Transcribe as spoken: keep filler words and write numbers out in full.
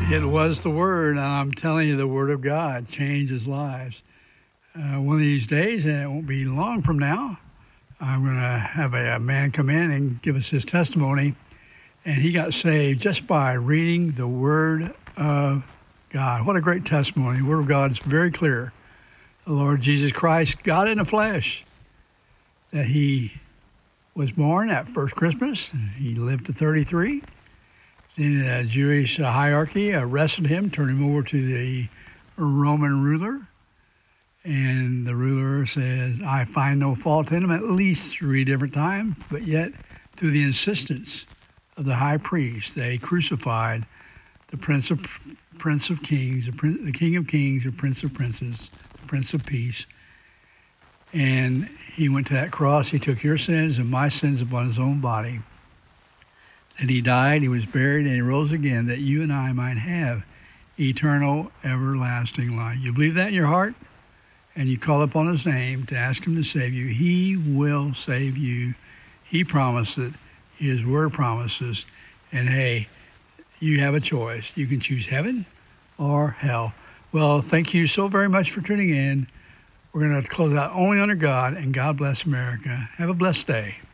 It was the Word, and I'm telling you, the Word of God changes lives. Uh, one of these days, and it won't be long from now, I'm going to have a, a man come in and give us his testimony, and he got saved just by reading the Word of God. What a great testimony. The Word of God is very clear. The Lord Jesus Christ, God in the flesh, that he was born at first Christmas. He lived to thirty-three. Then the Jewish hierarchy arrested him, turned him over to the Roman ruler. And the ruler says, I find no fault in him at least three different times. But yet, through the insistence of the high priest, they crucified the Prince of Prince of Kings, the, Prince, the King of Kings, the Prince of Princes, the Prince of Peace. And he went to that cross. He took your sins and my sins upon his own body. And he died, he was buried, and he rose again, that you and I might have eternal, everlasting life. You believe that in your heart, and you call upon his name to ask him to save you, he will save you. He promised it. His word promises. And hey, you have a choice. You can choose heaven or hell. Well, thank you so very much for tuning in. We're going to close out only under God, and God bless America. Have a blessed day.